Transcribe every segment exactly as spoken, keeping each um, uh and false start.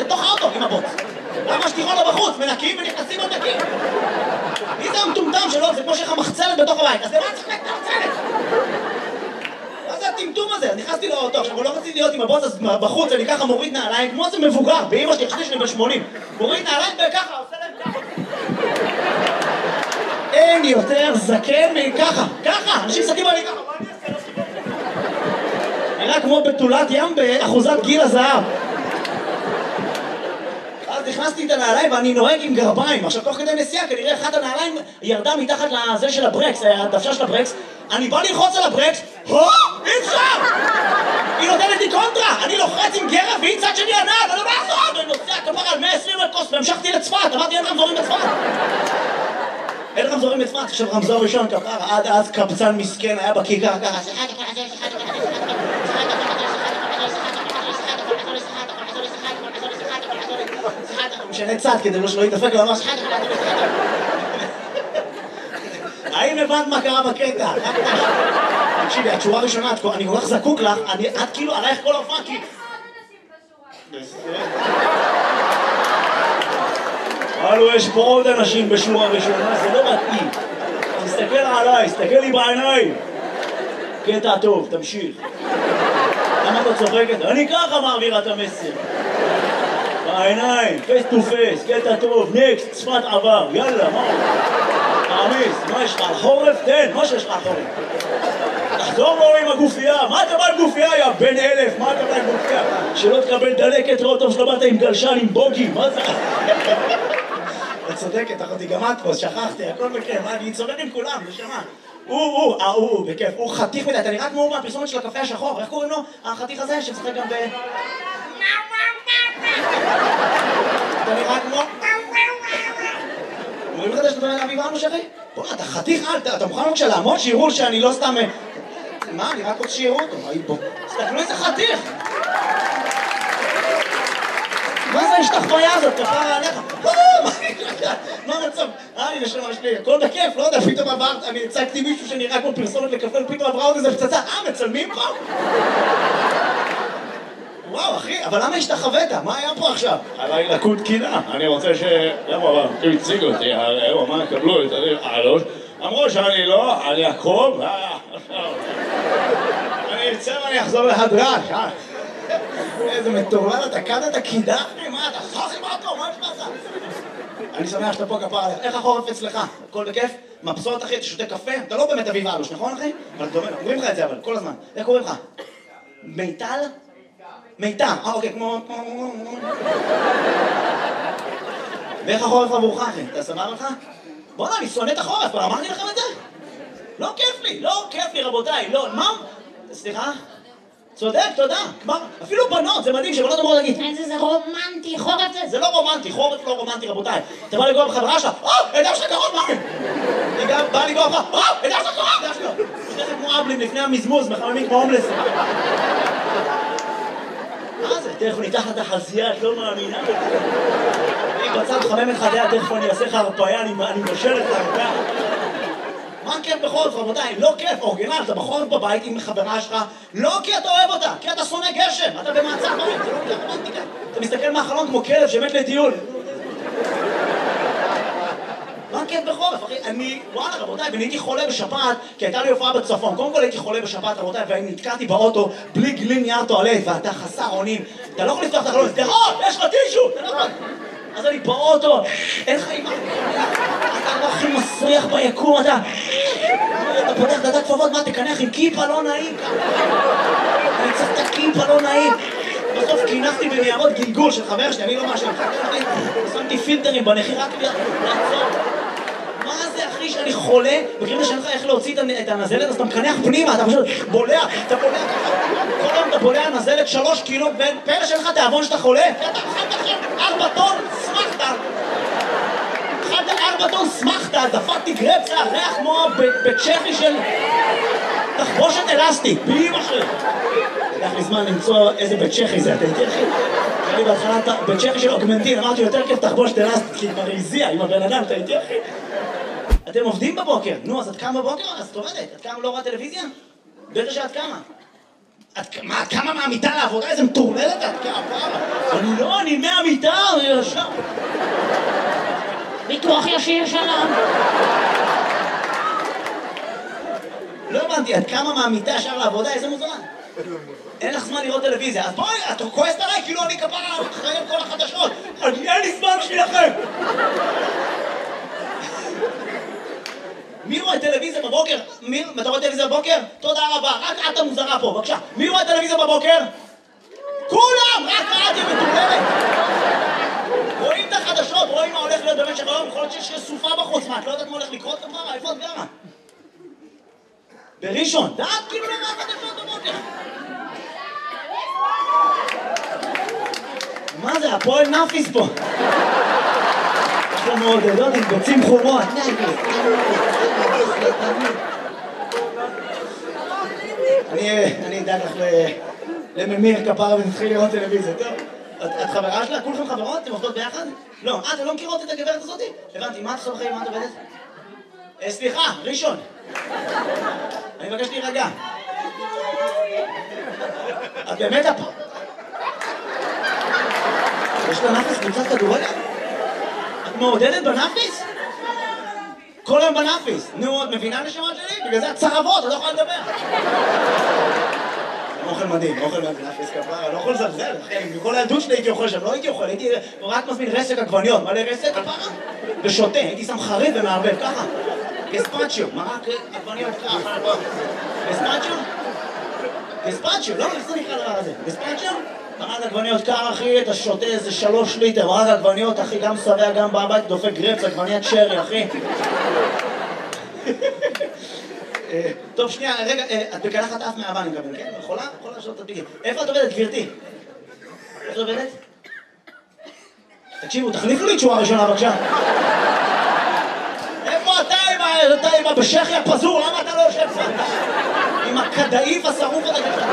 לתוך האוטו עם הבוץ. למה שתיכון לו בחוץ? מנקים ונכנסים עוד נקים. מי זה המטומטם שלו? זה כמו שיש לך מחצלת בתוך הבית. אז למה צריך את המחצלת? מה זה הטמטום הזה? נכנסתי לאוטו, עכשיו הוא לא רציתי להיות עם הבוץ בחוץ, אני ככה מוריד נעליים, כמו זה מבוגר, באמא שלי, חשבתי שאני בן שמונים. מוריד נעליים וככה, עושה להם ככה. אין יותר זקן מככה, ככה, אנשים מסתכלים עלי ככה, מה אני אעשה? נראה כמו בתולת ים באחוזת גיל הזהב. אז נכנסתי את הנעליים ואני נוהג עם גרביים. עכשיו תוך כדי נסיעה כנראה אחת הנעליים ירדה מתחת לזה של הברקס, הדוושה של הברקס. אני בא ללחוץ על הברקס, הו! אי אפשר! היא נותנת לי קונטרה! אני לוחץ עם גרב והיא צד שלי הנעל! אני לא מעזור! אני נוסע כפר על מאה ועשרים מטוס והמשכתי לצפת! אמרתי אין רמזורים לצפת! אין רמזורים לצפת! עכשיו רמזור ראשון כפר, עד אז קבצן מסכן היה בכיכר ככה משנה צד כדי שלא יתדפק לו ממש. האם הבנת מה קרה בקטע? תקשיבי, התשורה הראשונה, אני כל כך זקוק לך, את כאילו עלייך כל ההופעה כי... הלו, יש פה עוד אנשים בשורה ראשונה, זה לא מתאים. תסתכל עליי, תסתכל לי בעיניים. קטע טוב, תמשיך. למה אתה צוחקת? אני ככה מעבירה את המסר. בעיניים, פייס טו פייס, קטע טוב, נקסט, צפת עבר, יאללה, מה? תעמיס, מה יש לך על חורף? תן, מה שיש לך על חורף? תחזור לו עם הגופייה, מה אתה בא עם גופייה, יא בן אלף, מה אתה בא עם גופייה? שלא תקבל דלקת, ראות טוב שלא באת עם גלשן, עם בוגי, מה זה? את צודקת, אחותי, גם את פה, שכחתי, הכל בכיף, אני צודק עם כולם, זה שמה. הוא, הוא, הוא, הוא, בכיף, הוא חתיך מדי, אתה נראה כמו הוא מהפרסומת של הקפה השחור, איך קוראים לו? החתיך הזה שמשחק גם ב... אתה נראה כמו... אומרים לך שאתה נביא ואנו שרי? בוא, אתה חתיך על, אתה מוכן בבקשה לעמוד שיראו שאני לא סתם... מה, אני רק רוצה שיראו אותו, בוא, תסתכלו איזה חתיך! מה זה השתחוויה הזאת, כפרה עליך? מה המצב? אה, הנה שלמה שלי, הכל בכיף, לא יודע, פתאום עברת, אני הצגתי מישהו שנראה כמו פרסומת לקפה, ופתאום עברה עוד איזה פצצה, אה, מצלמים פה? וואו, אחי, אבל למה השתחווית? מה היה פה עכשיו? עליי לקוד קינה, אני רוצה ש... למה, אבל, הוא הציג אותי, הוא אמר, קבלו את העלות, אמרו שאני לא, אני אקרוב, אני אצא ואני אחזור להדרש, אה? איזה מטורלל, אתה קד את הקידה? מה, אתה סחי מה טוב, מה יש לך? אני שמח שאתה פה כפרה עליך. איך החורף אצלך? הכל בכיף? מבסוט אחי, אתה שותה קפה? אתה לא באמת אביב אלוש, נכון אחי? אבל אתה אומר, אומרים לך את זה אבל, כל הזמן. איך קוראים לך? מיטל? מיטל, אה אוקיי, כמו... ואיך החורף עבורך אחי? אתה סבבה לך? בוא'נה, אני שונא את החורף, אבל אמרתי לכם את זה? לא כיף לי, לא כיף לי רבותיי, לא, מה? סליחה? צודק, תודה. כבר, אפילו בנות, זה מדהים שבנות אמרו להגיד איזה זה רומנטי, חורף זה, זה לא רומנטי, חורף לא רומנטי רבותיי. אתה בא לגוע בחברה שלך, או, עדה שלך קרוב, מה? אני גם בא לגוע לך, או, עדה שלך קרוב, עדה שלך. זה כמו אבלים לפני המזמוז, מחממים כמו הומלס. מה זה? תכף ניתח את החזייה, את לא מאמינה. אני בצד חמם את חדיה, תכף אני אעשה לך הרפאיה, אני מבשל את הרפאיה. מה כיף בחורף, רבותיי? לא כיף, אורגינל, אתה בחורף בבית עם חברה שלך, לא כי אתה אוהב אותה, כי אתה שונא גשם, אתה במעצר בית, זה לא רומנטיקה. אתה מסתכל מהחלון כמו כלב שמת לטיול. מה כיף בחורף, אחי? אני, וואלה, רבותיי, ואני הייתי חולה בשפעת, כי הייתה לי הופעה בצפון. קודם כל הייתי חולה בשפעת, רבותיי, ואני נתקעתי באוטו בלי גלין נייר טואלט, ואתה חסר אונים. אתה לא יכול לפתוח את החלון, תראה, יש לך טישו, אתה לא יכול. אז אני באוטו, אין לך אימא, אתה לא הכי מסריח ביקום, אתה... אתה פותח דעת כפפות, מה תקנח עם כיפה לא נעים? אני צריך את הכיפה לא נעים. בסוף כינחתי בניירות גלגול של חבר שלי, אני לא משהו, שמתי פילטרים בנחי רק לעצור. מה זה אחי שאני חולה, וכאילו שאין לך איך להוציא את הנזלת, אז אתה מקנח פנימה, אתה פשוט בולע, אתה בולע ככה, כל היום אתה בולע נזלת שלוש קילו, ופלא שלך תיאבון שאתה חולה, אתה אכלת עכשיו ארבע טון, שמחת, אכלת ארבע טון, שמחת, דפקתי גרפסה, ריח כמו בצ'כי של תחבושת אלסטית, באמא שלי. לקח לי זמן למצוא איזה בצ'כי זה, אתה איתי אחי? אני בהתחלה בצ'כי של אוגמנטין, אמרתי יותר כיף תחבושת אלסטית, כי כבר הזיע עם הבן אדם, אתה איתי אחי? אתם עובדים בבוקר, נו, אז את קמה בבוקר? אז את עובדת, את קמה לא רואה טלוויזיה? בטח שאת קמה. מה, כמה מהמיטה לעבודה? איזה מטורללת את כעבר? אני לא, אני מהמיטה, אני ישר. ביטוח ישיר שלום. לא הבנתי, עד כמה מהמיטה ישר לעבודה? איזה מוזמן? אין לך זמן לראות טלוויזיה, אז בואי, את כועסת עליי כאילו אני כפרה אחרי כל החדשות. אין לי זמן בשבילכם. מי רואה טלוויזיה בבוקר? מי, אתה רואה טלוויזיה בבוקר? תודה רבה, רק את המוזרה פה, בבקשה. מי רואה טלוויזיה בבוקר? כולם! רק את היא מטורללת. רואים את החדשות, רואים מה הולך להיות במשך היום, יכול להיות שיש סופה בחוץ, מה, את לא יודעת מה הולך לקרות כפרה? איפה את גרה? בראשון, דעת כאילו לא רואה חדשות בבוקר. מה זה, הפועל נאפיס פה? יש לנו מעודדות עם ביצים חומות. אני אדאג לך לממיר כפרה ונתחיל לראות טלוויזיה, טוב? את חברה שלה? כולכם חברות? אתם עובדות ביחד? לא, אה, אתם לא מכירות את הגברת הזאתי? הבנתי, מה את עושה בחיים? מה את עובדת? סליחה, ראשון. אני מבקש להירגע. את באמת הפ... יש לה נאפיס קבוצת כדורגל? את מעודדת בנאפיס? כל היום בנאפיס. נו, את מבינה נשמה שלי? בגלל זה את צרבות, את לא יכולה לדבר. אוכל מדהים, אוכל מדהים, נאפיס כפרה, אני לא יכול לזלזל, אחי, בכל הילדות שלי הייתי אוכל שם, לא הייתי אוכל, הייתי רק מזמין רסק עגבניות, מלא רסק כפרה, ושותה, הייתי שם חריף ומערבב, ככה. גספצ'יו, מרק עגבניות ככה, גספצ'יו? גספצ'יו, לא, איך זה נקרא דבר הזה? גספצ'יו? מרק עגבניות קר, אחי, אתה שותה איזה שלוש ליטר, מרק עגבניות, אחי, גם שבע, גם בבית, דופק גרפס, עגבניית שרי, אחי. טוב, שנייה, רגע, את בקלחת אף מהאבא, אני מקבל, כן? יכולה? יכולה לשאול את הדביגים. איפה את עובדת, גברתי? איפה את עובדת? תקשיבו, תחליפו לי תשובה ראשונה, בבקשה. איפה אתה עם הבשחי הפזור? למה אתה לא יושב פה? עם הכדאיף השרוף הזה ככה.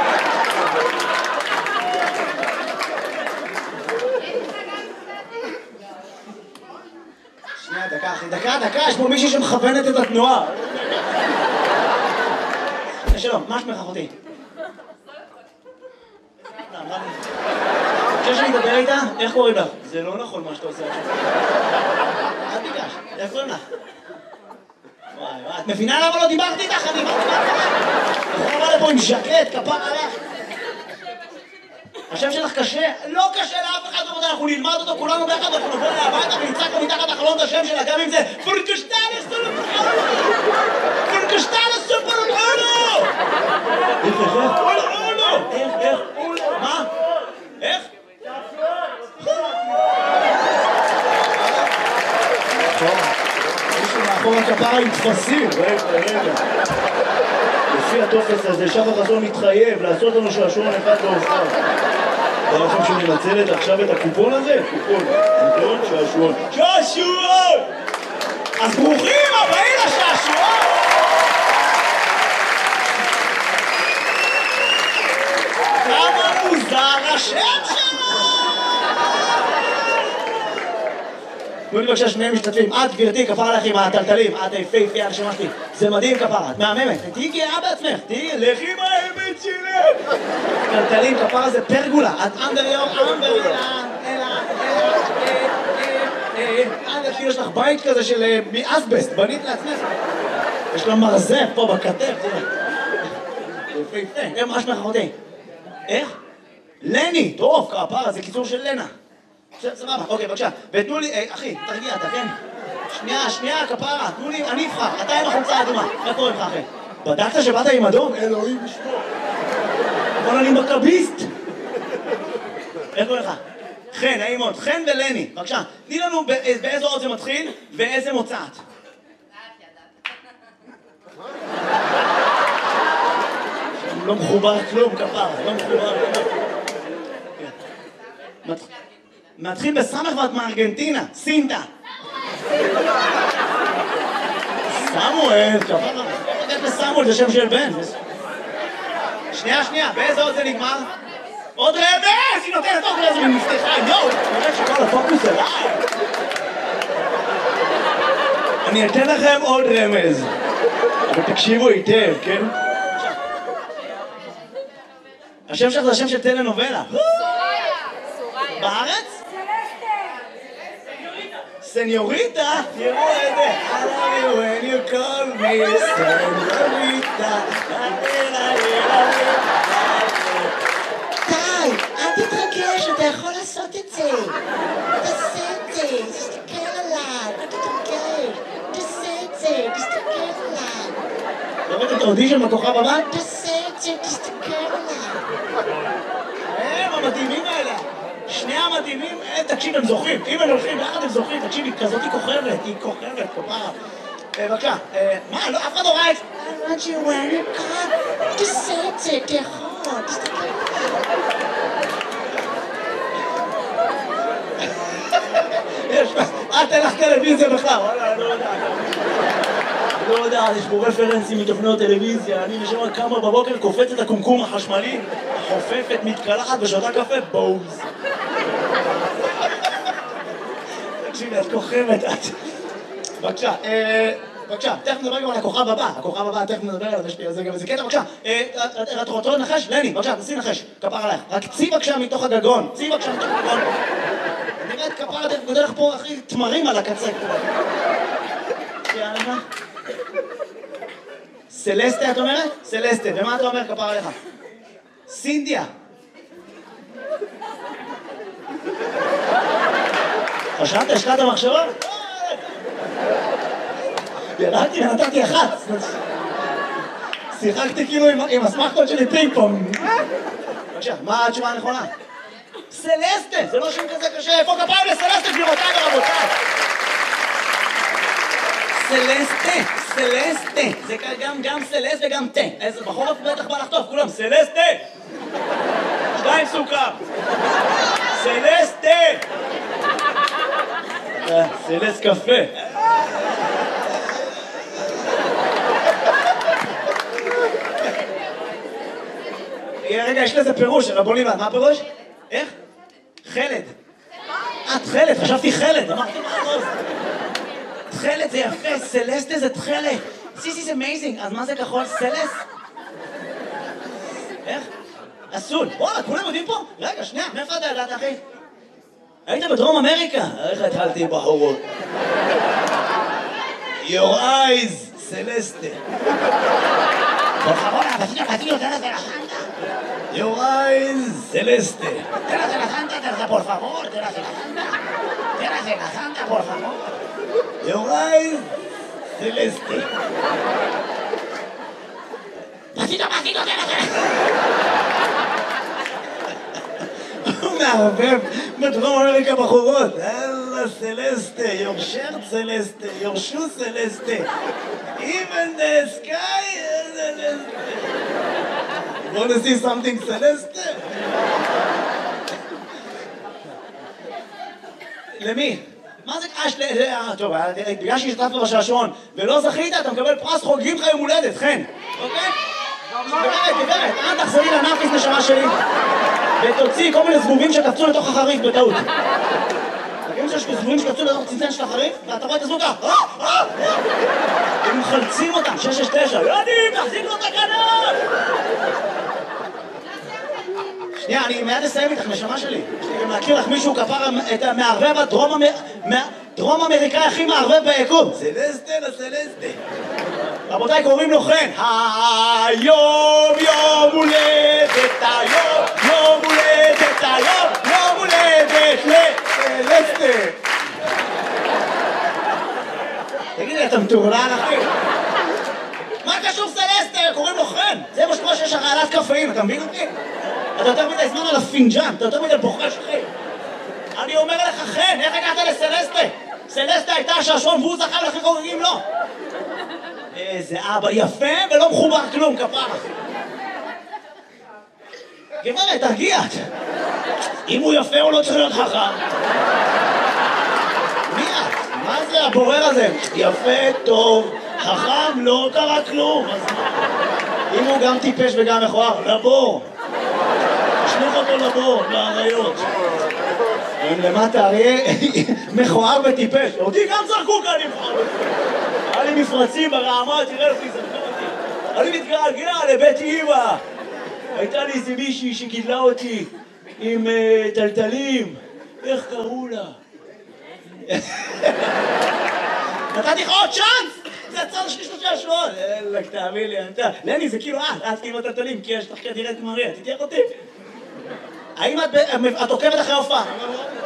שנייה, דקה, אחי, דקה, דקה, יש פה מישהי שמכוונת את התנועה. שלום, מה שמך אחותי? חושב שאני מדבר איתה? איך קוראים לך? זה לא נכון מה שאתה עושה עכשיו. אל תיגש, איך קוראים לך? וואי וואי, את מבינה למה לא דיברתי איתך? אני דיברתי איתך. אתה בא לפה עם ז'קט, כפר עליך. השם שלך קשה? לא קשה לאף אחד בבודה, אנחנו נלמד אותו כולנו ביחד, אנחנו נבוא אליה הביתה ונצעק לו מתחת לחלון את השם שלה, גם אם זה פורקשטל סופר חולו! פורקשטל סופר חולו! איך, איך, איך? חולו! איך, איך? מה? איך? מישהו מאחור הכפרה עם תפסים, רגע, רגע. לפי הטופס הזה, שחר חסון מתחייב לעשות לנו שעשועון אחד להופעה. אתה לכם שאני מנצלת עכשיו את הקופון הזה? קופון, קופון, שעשועון. שעשועון! אז ברוכים הבאים לשעשועון! כמה מוזר השם שלו! תנו לי בבקשה שניהם משתתפים. את גברתי, כפרה לך עם הטלטלים, את היפהפייה הנשמה שלי. זה מדהים כפרה, את מהממת. תהיי גאה בעצמך, תהיי לכי עם האמת שלך. טלטלים, כפרה זה פרגולה. את אנדר יום, אנדר יום, אלא, אלא, אלא, יש לך בית כזה של מאסבסט, בנית לעצמך. יש לה מרזף פה בכתף, תראה. יפהפה, איך מה שמך אחותי? איך? לני, טוב, כפרה, זה קיצור של לנה. סבבה, אוקיי, בבקשה. ותנו לי, אחי, תרגיע אתה, כן? שנייה, שנייה, כפרה, תנו לי, אני אבחר. אתה עם החולצה האדומה. איך קוראים לך, אחי? בדקת שבאת עם אדום? אלוהים ישמור. אבל אני מכביסט. איך קוראים לך? חן, נעים מאוד. חן ולני, בבקשה. תני לנו באיזו אות זה מתחיל ואיזה מוצאת. לא מחובר כלום, כפרה, לא מחובר כלום. מתחיל בסמך ואת מארגנטינה, סינטה. סמואל, כפרה. איך לסמואל, זה שם של בן. שנייה, שנייה, באיזה עוד זה נגמר? עוד רמז! היא נותנת עוד רמז ומפתחה, יואו! נראה שכל הפוקוס אליי. אני אתן לכם עוד רמז. אבל תקשיבו היטב, כן? השם שלך זה השם של טלנובלה. סוריה. סוריה. בארץ? סניוריטה? תראו את זה. I love you when you call me סניוריטה. די, אל תתרגש, אתה יכול לעשות את זה. תעשה את זה, תסתכל עליי, אל תתרגש. תעשה את זה, תסתכל עליי. לראות את האודישן בכוכב הבא? תעשה את זה, תסתכל עליי. הם המדהימים האלה. שני המדהימים, תקשיב, הם זוכים. אם הם הולכים ביחד הם זוכים, תקשיב, היא כזאת היא כוכבת, היא כוכבת, כפרה. בבקשה, מה, לא, אף אחד לא ראה את זה. I want you when you come, תעשה את זה, תיכול, תסתכל עליי. יש, את אין לך טלוויזיה בכלל, וואלה, אני לא יודעת. אני לא יודעת, יש פה רפרנסים מתוכניות טלוויזיה, אני נשמע כמה בבוקר קופץ את הקומקום החשמלי, חופפת, מתקלחת ושותה קפה, בוז. תקשיבי, את כוכבת, את. בבקשה, בבקשה, תכף נדבר גם על הכוכב הבא, הכוכב הבא, תכף נדבר עליו, יש לי על זה גם איזה קטע, בבקשה. את רוצה לנחש? לני, בבקשה, תנסי לנחש, כפר עלייך. רק צי בבקשה מתוך הגגון, צי בבקשה מתוך הגגון. נראה את כפר, אתה גודל לך פה הכי תמרים על הקצה. יאללה. סלסטה את אומרת? סלסטה, ומה אתה אומר כפר עליך? סינדיה. חשבת, השקעת המחשבה? ירדתי ונתתי אחת. שיחקתי כאילו עם הסמכות שלי פינג פונג. בבקשה, מה התשובה הנכונה? סלסטה, זה לא שם כזה קשה. איפה כפיים לסלסטה, גבירותיי ורבותיי? סלסטה, סלסטה. זה גם גם סלסט וגם תה. איזה בחורף בטח בא לחטוף, כולם סלסטה. שתיים סוכר. סלסטה. סלסט קפה. רגע, יש לזה פירוש, רבוני, מה הפירוש? איך? חלד. את חלד, חשבתי חלד, אמרתי מה הכל? תחלת זה יפה, סלסטה זה תחלת. This is amazing, אז מה זה כחול? סלס? איך? אסול. וואלה, כולם יודעים פה? רגע, שנייה, מאיפה אתה ידעת, אחי? היית בדרום אמריקה? איך התחלתי בחורות? Your eyes, סלסטה. Por favor, vecino, vecino, te das de la santa. Your eyes, celeste. Te das de la santa, te das, por favor, te das de la santa. Te das de la santa, por favor. Your eyes, celeste. Vecino, vecino, te das de la santa. הוא מערבב בדרום אמריקה בחורות. אללה סלסטה, your shirt סלסטה, your shoe סלסטה. Even the sky is celeste. You want to see something celeste? למי? מה זה קש? טוב, בגלל שהשתתפת בשעשועון ולא זכית, אתה מקבל פרס חוגגים לך יום הולדת, חן. אוקיי? גברת, גברת, אל תחזרי לנאפיס נשמה שלי ותוציא כל מיני זבובים שקפצו לתוך החריף בטעות. תגידו שיש זבובים שקפצו לתוך צנצן של החריף ואתה רואה את הזבוב ככה הם מחלצים אותם, שש שש תשע יוני, תחזיק לו את הכנף! שנייה, אני מיד אסיים איתך, נשמה שלי. יש לי גם להכיר לך מישהו כפר את המערבב הדרום אמריקאי הכי מערבב ביקום. סלסטה לסלסטה. רבותיי, קוראים לו חן. היום יום הולדת, היום יום הולדת, היום יום הולדת לסלסטה. תגידי, אתה מטורלל, אחי? מה קשור סלסטה? קוראים לו חן. זה מה שקורה שיש הרעלת קפאים, אתה מבין אותי? אתה יותר מדי זמן על הפינג'אן, אתה יותר מדי בוחש, אחי. אני אומר לך, חן, איך הגעת לסלסטה? סלסטה הייתה השעשועון והוא זכה ולכן חוגגים לו. איזה אבא יפה ולא מחובר כלום, כפרה. גברת, תרגיעת. אם הוא יפה הוא לא צריך להיות חכם. מי את? מה זה הבורר הזה? יפה, טוב, חכם, לא קרה כלום. אם הוא גם טיפש וגם מכוער, לבור. תשלח אותו לבור, לאריות. הם למטה, אריה מכוער וטיפש. אותי גם זרקו כאן עם חם. היה לי מפרצים ברעמה, תראה לפי זרקו אותי. אני מתגעגע לבית אימא. הייתה לי איזה מישהי שגידלה אותי עם טלטלים. איך קראו לה? נתתי לך עוד צ'אנס! זה הצד השני שלושה השבועות! אלק, תאמין לי, אתה... לני, זה כאילו את, את כאילו טלטלים, כי יש לך כדירת מריה, תתייך אותי. האם את עוקבת אחרי הופעה?